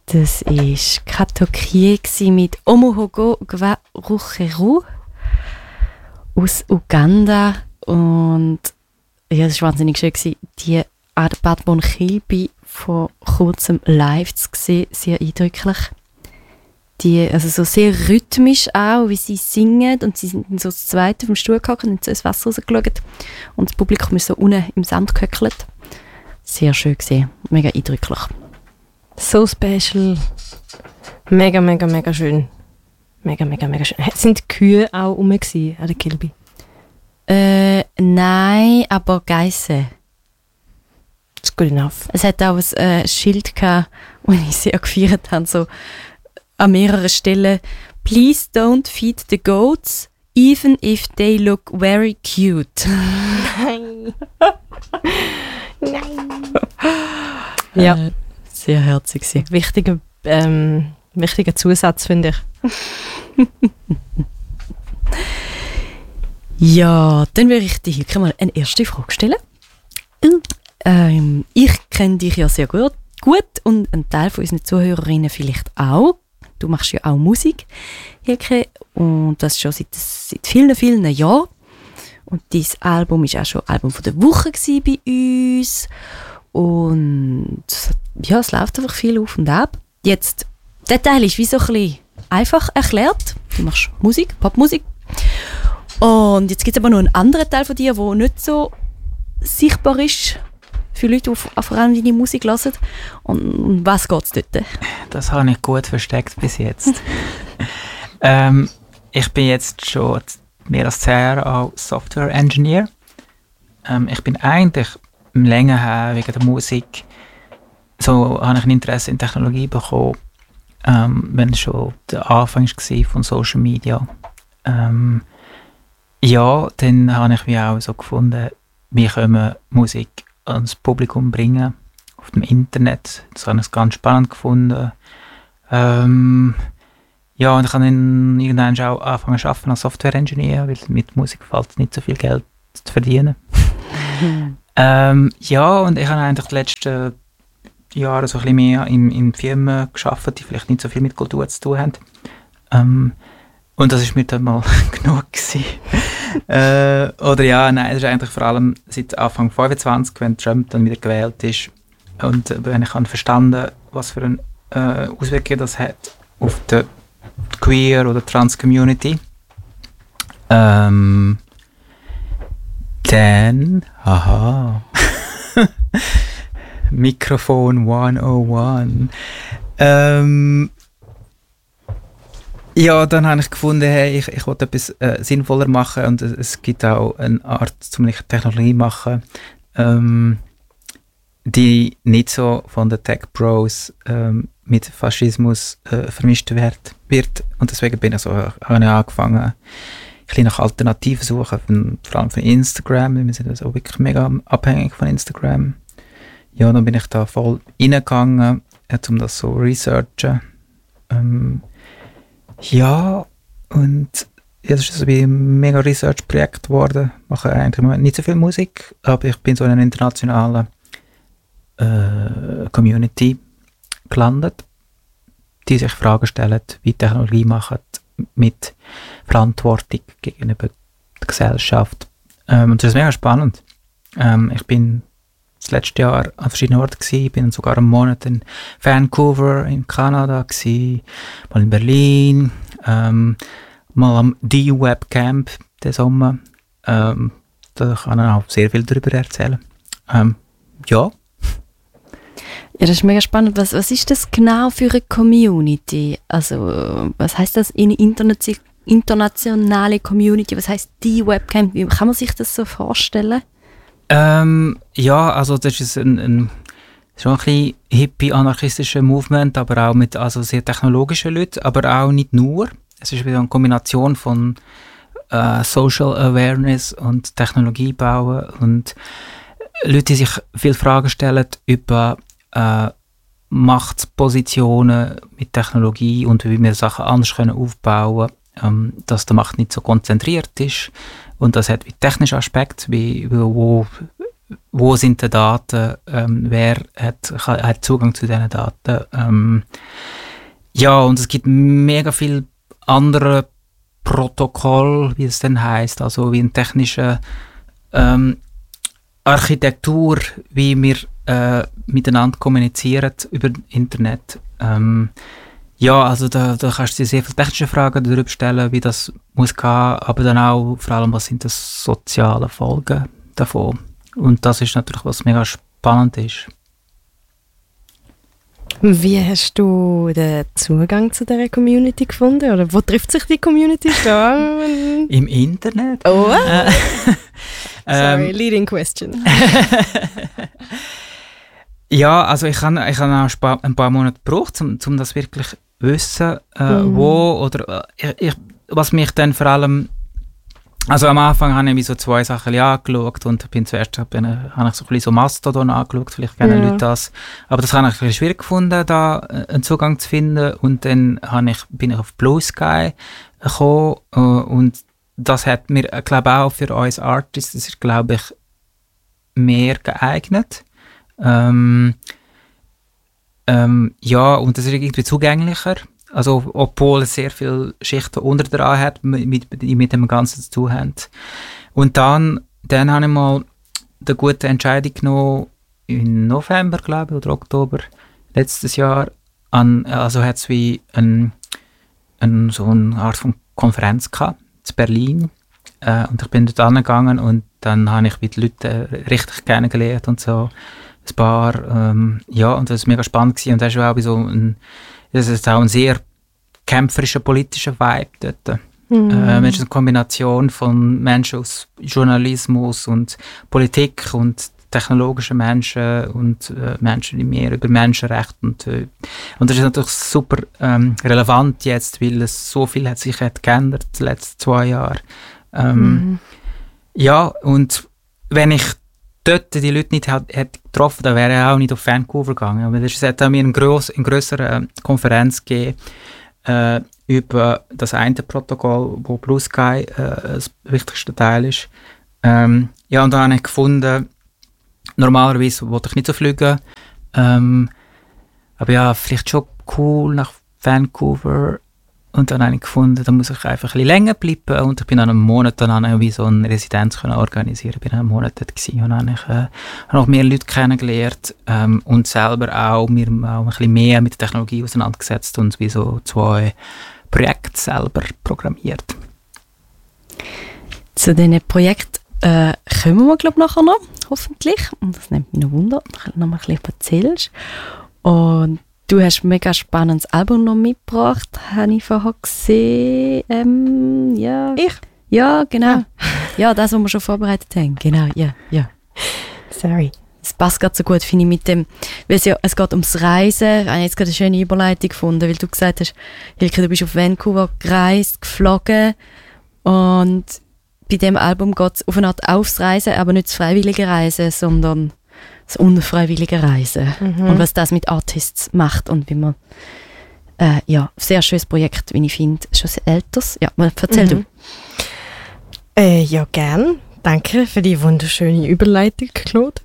Das war Kato Kie mit Omuhogo Gwa Rucheru aus Uganda. Und ja, das war wahnsinnig schön, die Bad Bon Kilby vor kurzem live zu sehen. Sehr eindrücklich. Also so sehr rhythmisch auch, wie sie singen. Und sie sind so das Zweite vom Stuhl gehockt und so ins Wasser rausgeschaut. Und das Publikum ist so unten im Sand gehöckelt. Sehr schön gesehen. Mega eindrücklich. So special. Mega, mega, mega schön. Mega, mega, mega schön. Sind die Kühe auch rum gewesen, an der Kilby? Nein, aber Geissen. That's good enough. Es hat auch ein Schild gehabt, das ich sehr gefeiert habe, so an mehreren Stellen. Please don't feed the goats, even if they look very cute. Nein. Nein. Ja. Sehr herzig. Wichtiger Zusatz, finde ich. Ja, dann würde ich dir hier mal eine erste Frage stellen. Ich kenne dich ja sehr gut und ein Teil von unseren Zuhörerinnen vielleicht auch. Du machst ja auch Musik, Hilke, und das schon seit vielen, vielen Jahren. Und dein Album war auch schon Album von der Woche bei uns. Und ja, es läuft einfach viel auf und ab. Jetzt, der Teil ist wie so ein bisschen einfach erklärt. Du machst Musik, Popmusik. Und jetzt gibt es aber noch einen anderen Teil von dir, der nicht so sichtbar ist für Leute, die vor allem deine Musik hören. Und um was geht es dort? Das habe ich gut versteckt bis jetzt. Ich bin jetzt schon mehr als 10 Jahre alt Software-Engineer. Ich bin eigentlich länger her wegen der Musik. So habe ich ein Interesse in Technologie bekommen, wenn es schon der Anfang war von Social Media. Ja, dann habe ich mich auch so gefunden, wie können wir Musik ans Publikum bringen auf dem Internet. Das habe ich ganz spannend gefunden. Ja, und ich habe dann irgendwann auch angefangen zu arbeiten als Software-Engineer, weil mit Musik fällt nicht so viel Geld zu verdienen. Ja, und ich habe eigentlich die letzten Jahre so ein bisschen mehr in Firmen gearbeitet, die vielleicht nicht so viel mit Kultur zu tun haben. Und das war mir dann mal genug gewesen. Oder ja, nein, das ist eigentlich vor allem seit Anfang 25, wenn Trump dann wieder gewählt ist. Und wenn ich verstanden, was für eine Auswirkung das hat auf die Queer- oder Trans-Community, dann, haha, Mikrofon 101. Ja, dann habe ich gefunden, hey, ich wollte etwas sinnvoller machen und es gibt auch eine Art, um Technologie zu machen, die nicht so von den Tech-Bros mit Faschismus vermischt wird. Und deswegen habe ich angefangen, ein bisschen nach Alternativen zu suchen, vor allem von Instagram. Wir sind also wirklich mega abhängig von Instagram. Ja, dann bin ich da voll reingegangen, um das so zu researchen. Ja, und ja, das ist so wie ein mega Research-Projekt geworden. Ich mache eigentlich im Moment nicht so viel Musik, aber ich bin so in einer internationalen Community gelandet, die sich Fragen stellen, wie Technologie macht, mit Verantwortung gegenüber der Gesellschaft. Und das ist mega spannend. Ich bin das letzte Jahr an verschiedenen Orten gewesen. Ich bin sogar einen Monat in Vancouver in Kanada gewesen, mal in Berlin, mal am D-Web-Camp den Sommer. Da kann ich auch sehr viel darüber erzählen. Ja. Ja, das ist mega spannend. Was ist das genau für eine Community? Also, was heißt das in internationale Community? Was heißt die Webcam? Wie kann man sich das so vorstellen? Ja, also das ist schon ein bisschen hippie-anarchistischer Movement, aber auch mit sehr technologischen Leuten, aber auch nicht nur. Es ist wieder eine Kombination von Social Awareness und Technologie bauen und Leute, die sich viele Fragen stellen über Machtpositionen mit Technologie und wie wir Sachen anders aufbauen können, dass die Macht nicht so konzentriert ist. Und das hat wie technische Aspekte, wie wo wo sind die Daten, wer hat Zugang zu diesen Daten. Ja, und es gibt mega viele andere Protokoll, wie es denn heisst, also wie eine technische Architektur, wie wir miteinander kommunizieren über Internet. Ja, also da kannst du dir sehr viele technische Fragen darüber stellen, wie das muss gehen, aber dann auch vor allem, was sind die sozialen Folgen davon. Und das ist natürlich, was mega spannend ist. Wie hast du den Zugang zu dieser Community gefunden? Oder wo trifft sich die Community da? Im Internet? Oh, sorry, leading question. Ja, also ich habe auch ein paar Monate gebraucht, um das wirklich zu wissen, wo oder was mich dann vor allem, also am Anfang habe ich mir so 2 Sachen angeschaut und bin zuerst habe ich so ein bisschen so Mastodon angeschaut, vielleicht kennen Leute das, aber das habe ich ein bisschen schwierig gefunden, da einen Zugang zu finden, und dann bin ich auf Blue Sky gekommen, und das hat mir, glaube auch für uns Artists, das ist, glaube ich, mehr geeignet. Ja, und das ist irgendwie zugänglicher. Also, obwohl es sehr viele Schichten unter dran hat, die mit dem Ganzen zu tun haben. Und dann habe ich mal die gute Entscheidung genommen, im November, glaube ich, oder Oktober letztes Jahr, also hat es wie so eine Art von Konferenz gehabt, in Berlin. Und ich bin dort angegangen und dann habe ich die Leute richtig kennengelernt und so. Ein paar, ja, und das war mega spannend gewesen. Und das ist auch ein sehr kämpferischer politischer Vibe dort. Es ist eine Kombination von Menschen aus Journalismus und Politik und technologischen Menschen und Menschen, die mehr über Menschenrechte und das ist natürlich super relevant jetzt, weil es so viel sich geändert in den letzten 2 Jahren. Ja, und wenn ich dort die Leute nicht hätte getroffen, dann wäre ich auch nicht auf Vancouver gegangen. Aber es hat mir eine grössere Konferenz gegeben über das eine Protokoll, wo Blue Sky das wichtigste Teil ist. Ja, und da habe ich gefunden, normalerweise wollte ich nicht so fliegen, aber ja, vielleicht schon cool nach Vancouver. Und dann habe ich gefunden, da muss ich einfach ein bisschen länger bleiben. Und ich bin dann einen Monat wie so eine Residenz organisieren. Ich bin einen Monat dort gewesen und habe ich noch mehr Leute kennengelernt und selber auch mir auch ein bisschen mehr mit der Technologie auseinandergesetzt und wie so 2 Projekte selber programmiert. Zu diesen Projekten kommen wir, glaube ich, nachher noch, hoffentlich. Und das nimmt mich noch Wunder, wenn du noch mal ein bisschen erzählst. Und du hast ein mega spannendes Album noch mitgebracht, habe ich vorher gesehen. Ja. Ich? Ja, genau. Ja, das, was wir schon vorbereitet haben. Genau, ja. Sorry. Es passt gerade so gut, finde ich, mit dem, weil es geht ums Reisen. Ich habe jetzt gerade eine schöne Überleitung gefunden, weil du gesagt hast, Hilke, du bist auf Vancouver gereist, geflogen, und bei dem Album geht es auf eine Art aufs Reisen, aber nicht das freiwillige Reisen, sondern das unfreiwillige Reisen. Und was das mit Artists macht und wie man, ja, sehr schönes Projekt, wie ich finde, schon sehr älteres. Ja, erzähl du. Ja, gern. Danke für die wunderschöne Überleitung, Claude.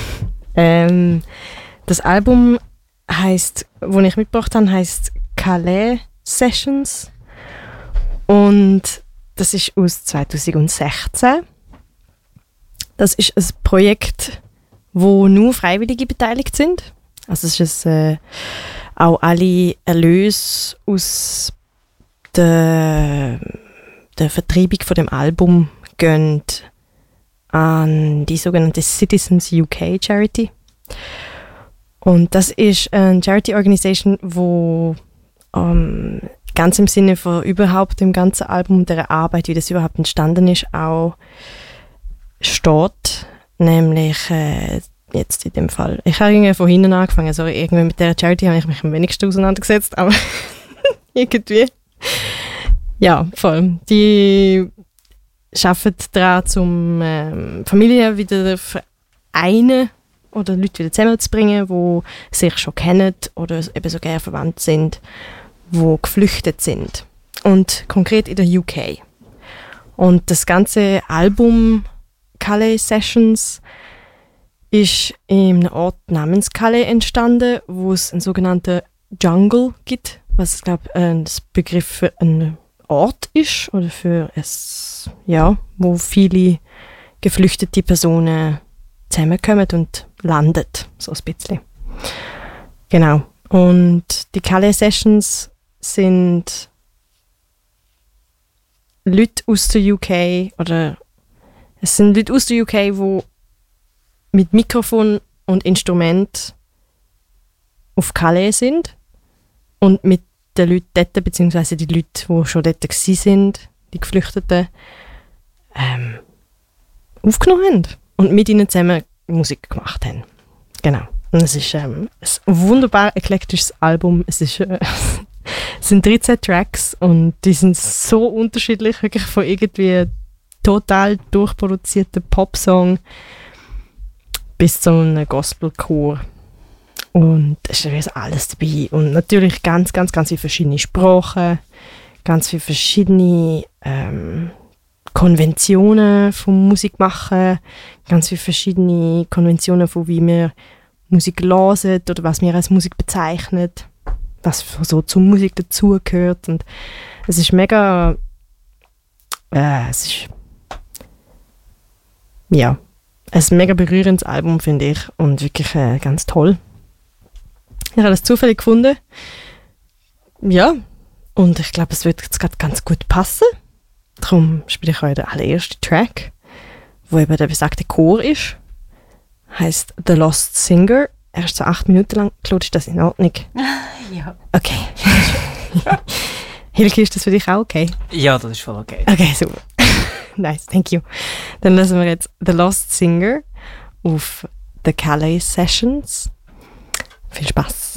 Das Album heisst, das ich mitgebracht habe, heisst Calais Sessions. Und das ist aus 2016. Das ist ein Projekt, wo nur Freiwillige beteiligt sind. Also es ist auch alle Erlöse aus der Vertreibung von dem Album gehen an die sogenannte Citizens UK Charity. Und das ist eine Charity-Organisation, wo ganz im Sinne von überhaupt dem ganzen Album, der Arbeit, wie das überhaupt entstanden ist, auch steht. Nämlich jetzt in dem Fall. Ich habe irgendwie von hinten angefangen. Also irgendwie mit der Charity habe ich mich am wenigsten auseinandergesetzt, aber irgendwie. Ja, voll. Die arbeiten daran, um Familien wieder vereinen oder Leute wieder zusammenzubringen, die sich schon kennen oder eben so gerne verwandt sind, die geflüchtet sind. Und konkret in der UK. Und das ganze Album Calais Sessions ist in einem Ort namens Calais entstanden, wo es einen sogenannten Jungle gibt, was ich glaube ein Begriff für einen Ort ist oder für es, ja, wo viele geflüchtete Personen zusammenkommen und landen, so ein bisschen. Genau. Und die Calais Sessions sind Leute aus der UK oder es sind Leute aus der UK, die mit Mikrofon und Instrument auf Calais sind und mit den Leuten dort, beziehungsweise die Leute, die schon dort waren, die Geflüchteten, aufgenommen haben und mit ihnen zusammen Musik gemacht haben. Genau. Und es ist ein wunderbar eklektisches Album. Es sind 13 Tracks und die sind so unterschiedlich, wirklich von irgendwie total durchproduzierten Popsong bis zu einem Gospelchor. Und es ist alles dabei. Und natürlich ganz, ganz, ganz viele verschiedene Sprachen, ganz viele verschiedene Konventionen vom Musikmachen, ganz viele verschiedene Konventionen von wie wir Musik hören oder was wir als Musik bezeichnet, was so zur Musik dazugehört. Und es ist mega, es ist ja, ein mega berührendes Album, finde ich, und wirklich ganz toll. Ich habe das zufällig gefunden. Ja, und ich glaube, es wird jetzt gerade ganz gut passen. Darum spiele ich euch den allerersten Track, wo eben der besagte Chor ist. Heißt The Lost Singer. Er ist so 8 Minuten lang. Claude, ist das in Ordnung? Ja. Okay. Hilke, ist das für dich auch okay? Ja, das ist voll okay. Okay, super. Nice, thank you. Dann lassen wir jetzt The Lost Singer auf The Calais Sessions. Viel Spaß.